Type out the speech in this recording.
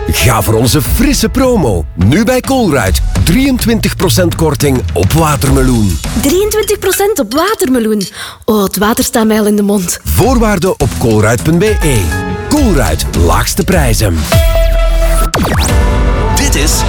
Ga voor onze frisse promo. Nu bij Colruyt. 23% korting op watermeloen. 23% op watermeloen. Oh, het water staat mij al in de mond. Voorwaarden op colruyt.be. Colruyt, laagste prijzen. Dit is